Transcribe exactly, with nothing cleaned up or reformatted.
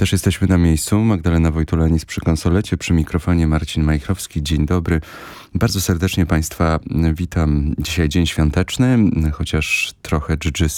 też jesteśmy na miejscu. Magdalena Wojtulanis przy konsolecie, przy mikrofonie Marcin Majchrowski. Dzień dobry. Bardzo serdecznie Państwa witam. Dzisiaj dzień świąteczny, chociaż trochę dżdżysty.